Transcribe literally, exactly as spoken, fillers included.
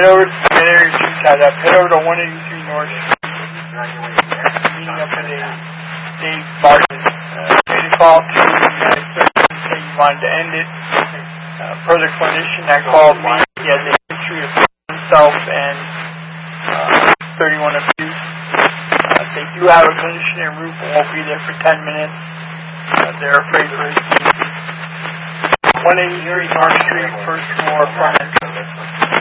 head over to the area two tied up. Head over to one eighty-three North Street. Meeting up at a Dave Barton. Uh, made a call to the United States and said you wanted to end it. Uh, per the clinician that called me, he has a history of himself and uh, thirty-one abuse. Uh, they do have a clinician en route, but won't be there for ten minutes. Uh, they're afraid for his safety. one eighty-three North Street, first floor, front entrance.